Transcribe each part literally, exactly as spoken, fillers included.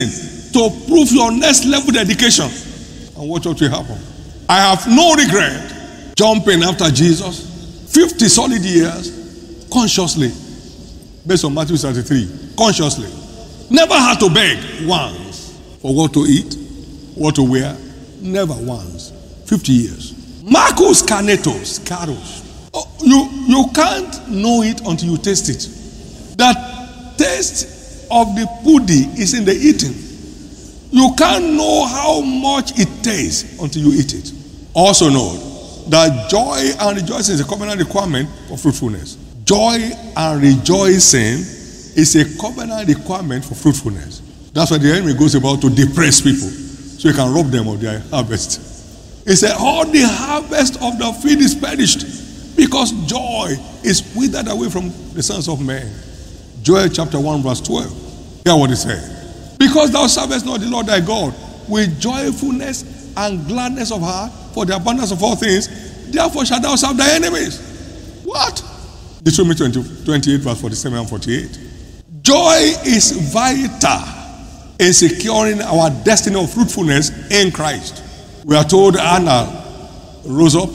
to prove your next level dedication. And watch what will happen. I have no regret jumping after Jesus fifty solid years consciously, based on Matthew thirty-three, consciously. Never had to beg once for what to eat, what to wear. Never once. fifty years. Marcus Carnetos, Caros. Oh, you, you can't know it until you taste it. The taste of the pudding is in the eating. You can't know how much it tastes until you eat it. Also know that joy and rejoicing is a covenant requirement for fruitfulness. Joy and rejoicing is a covenant requirement for fruitfulness. That's why the enemy goes about to depress people, so he can rob them of their harvest. He said, all the harvest of the field is perished, because joy is withered away from the sons of men. Joel chapter one verse twelve. Hear what he said. Because thou servest not the Lord thy God with joyfulness and gladness of heart for the abundance of all things, therefore shalt thou serve thy enemies. What? Deuteronomy twenty-eight verse forty-seven and forty-eight. Joy is vital in securing our destiny of fruitfulness in Christ. We are told Anna rose up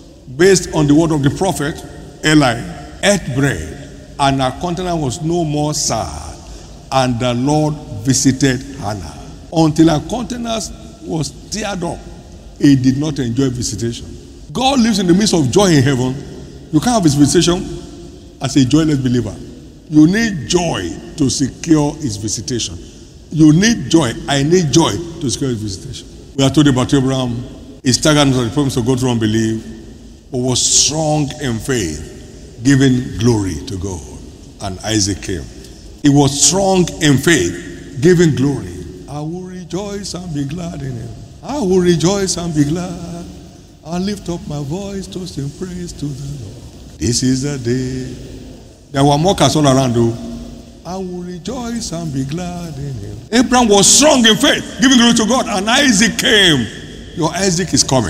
based on the word of the prophet Eli, ate bread, and her countenance was no more sad, and the Lord visited Hannah. Until her countenance was teared up, he did not enjoy visitation. God lives in the midst of joy in heaven. You can't have his visitation as a joyless believer. You need joy to secure his visitation. You need joy. I need joy to secure his visitation. We are told about Abraham. He staggered under the promise of God through unbelief, but was strong in faith, giving glory to God. And Isaac came. He was strong in faith, giving glory. I will rejoice and be glad in him. I will rejoice and be glad. I'll lift up my voice to sing praise to the Lord. This is the day. There were mockers all around though. I will rejoice and be glad in him. Abraham was strong in faith, giving glory to God, and Isaac came. Your Isaac is coming.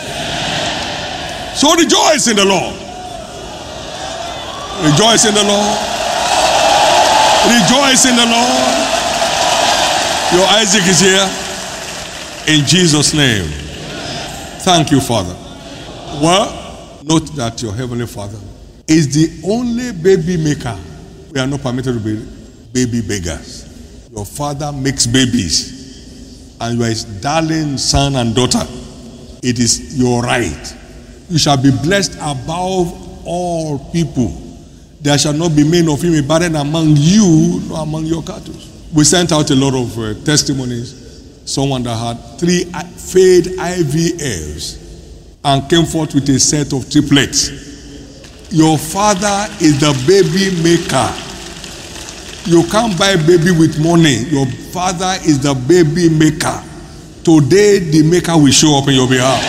So rejoice in the Lord. Rejoice in the Lord. Rejoice in the Lord. Your Isaac is here. In Jesus' name. Thank you, Father. Well, note that your Heavenly Father is the only baby maker. We are not permitted to be baby beggars. Your Father makes babies, and you are his darling son and daughter. It is your right. You shall be blessed above all people. There shall not be many of him a barren among you, nor among your cattle. We sent out a lot of uh, testimonies. Someone that had three failed I V Fs and came forth with a set of triplets. Your Father is the baby maker. You can't buy baby with money. Your Father is the baby maker. Today, the maker will show up in your behalf.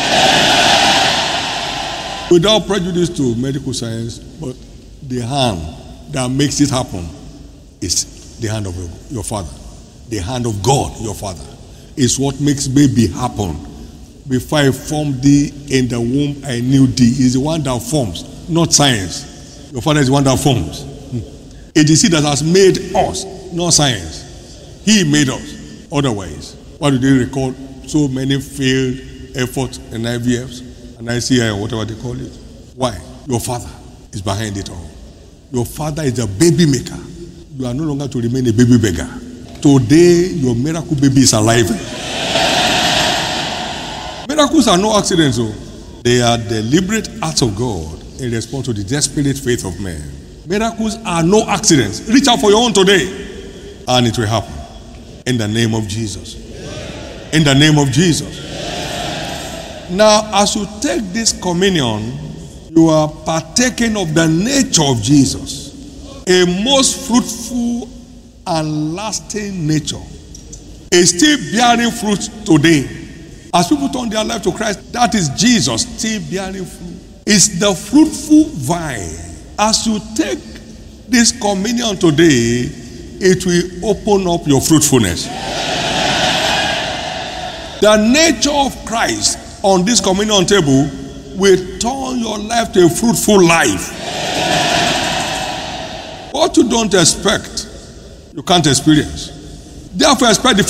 Without prejudice to medical science, but the hand that makes it happen is the hand of your Father. The hand of God, your Father, is what makes baby happen. Before I formed thee in the womb, I knew thee. He's the one that forms, not science. Your Father is the one that forms. It is he that has made us, not science. He made us. Otherwise, why do they record so many failed efforts in I V Fs and I C I or whatever they call it? Why? Your Father is behind it all. Your Father is a baby maker. You are no longer to remain a baby beggar. Today, your miracle baby is alive. Miracles are no accidents, though. They are deliberate acts of God in response to the desperate faith of man. Miracles are no accidents. Reach out for your own today, and it will happen. In the name of Jesus. In the name of Jesus. Now, as you take this communion, you are partaking of the nature of Jesus. A most fruitful and lasting nature. Is still bearing fruit today. As people turn their life to Christ, that is Jesus still bearing fruit. It's the fruitful vine. As you take this communion today, it will open up your fruitfulness. The nature of Christ on this communion table will turn your life to a fruitful life. What you don't expect, you can't experience. Therefore, expect the